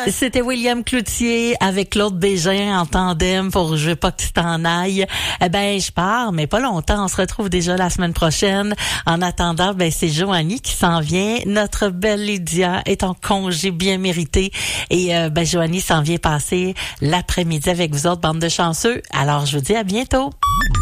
C'était William Cloutier avec Claude Bégin en tandem pour Je veux pas que tu t'en ailles. Eh ben, je pars, mais pas longtemps. On se retrouve déjà la semaine prochaine. En attendant, ben, c'est Joanie qui s'en vient. Notre belle Lydia est en congé bien mérité. Et, ben, Joanie s'en vient passer l'après-midi avec vous autres, bande de chanceux. Alors, je vous dis à bientôt.